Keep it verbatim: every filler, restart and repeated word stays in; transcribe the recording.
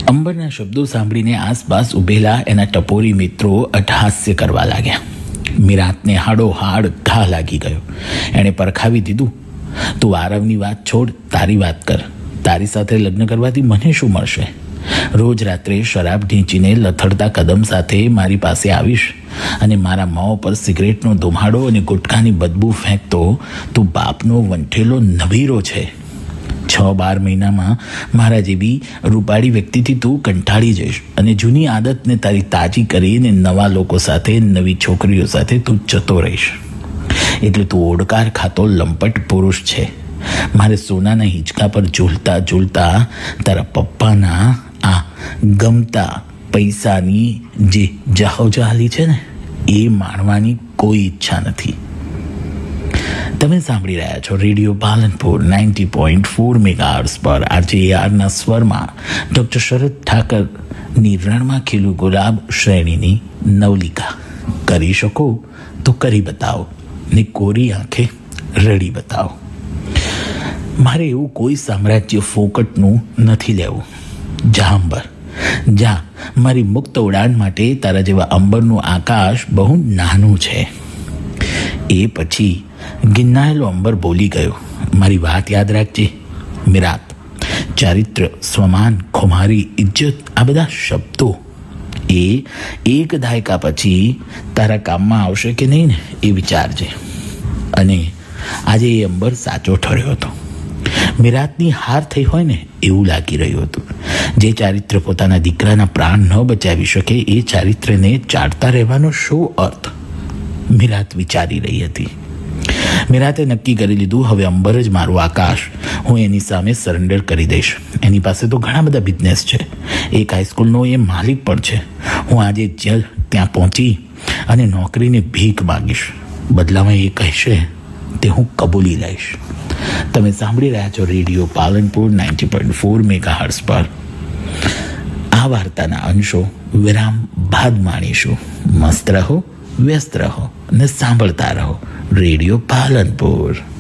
અંબરના શબ્દો સાંભળીને આસપાસ ઊભેલા એના ટપોરી મિત્રો અટહાસ્ય કરવા લાગ્યા. મીરાતને હાડો હાડ ઘા લાગી ગયો. એણે પરખાવી દીધું, તું આરવની વાત છોડ, તારી વાત કર. તારી સાથે લગ્ન કરવાથી મને શું મળશે? રોજ રાત્રે શરાબ ઢીંચીને લથડતા કદમ સાથે મારી પાસે આવીશ અને મારા મોં પર સિગરેટનો ધુમાડો અને ગુટખાની બદબૂ ફેંકતો તું બાપનો વંઠેલો નવીરો છે. છ બાર મહિનામાં મારા જેવી રૂપાળી વ્યક્તિથી તું કંટાળી જઈશ અને જૂની આદતને તારી તાજી કરીને નવા લોકો સાથે, નવી છોકરીઓ સાથે તું જતો રહીશ. એટલે તું ઓડકાર ખાતો લંપટ પુરુષ છે. મારે સોનાના હિંચકા પર ઝૂલતા ઝૂલતા તારા પપ્પાના આ ગમતા પૈસાની જે જાહોજાલી છે ને એ માણવાની કોઈ ઈચ્છા નથી. તમે સાંભળી રહ્યા છો radio Palanpur ninety point four megahertz પર આરજેઆરના સ્વરમાં ડૉક્ટર શરદ ઠાકરની રણમાં ખીલું ગુલાબ શ્રેણીની નવલિકા. કરી શકો તો કરી બતાવો ને કોરી આંખે રડી બતાવો. મારે એવું કોઈ સામ્રાજ્ય ફોકટનું નથી લેવું. જા અંબર, જા. મારી મુક્ત ઉડાન માટે તારા જેવા અંબરનું આકાશ બહુ નાનું છે. એ પછી ગિન્નાયેલો અંબર બોલી ગયો, મારી વાત યાદ રાખજે મીરાત. ચારિત્ર, સ્વમાન, ખુમારી, ઇજ્જત, આ બધા શબ્દો એ એક દાયકા પછી તારા કામમાં આવશે કે નહીં ને એ વિચારજે. અને આજે એ અંબર સાચો ઠર્યો હતો. મીરાતની હાર થઈ હોય ને એવું લાગી રહ્યું હતું. જે ચારિત્ર પોતાના દીકરાના પ્રાણ ન બચાવી શકે એ ચારિત્રને ચાટતા રહેવાનો શું અર્થ? મીરાત વિચારી રહી હતી. મીરાતે નક્કી કરી લીધું, હવે અંબર જ મારું આકાશ. હું એની સામે સરેન્ડર કરી દઈશ. એની પાસે તો ઘણા બધા બિઝનેસ છે. એક હાઈસ્કૂલનો એ માલિક પણ છે. હું આજે જ ત્યાં પહોંચી અને નોકરીની ભીખ માગીશ. બદલામાં એ કહેશે તે હું કબૂલી લઈશ. તમે સાંભળી રહ્યા છો radio Palanpur ninety point four megahertz પર. આ વાર્તાના અંશો વિરામ બાદ માણીશું. મસ્ત રહો, વ્યસ્ત રહો ને સાંભળતા રહો રેડિયો પાલનપુર.